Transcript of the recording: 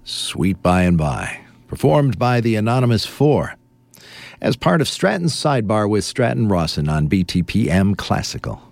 Sweet By and By, performed by the Anonymous Four, as part of Stratton's Sidebar with Stratton Rawson on BTPM Classical.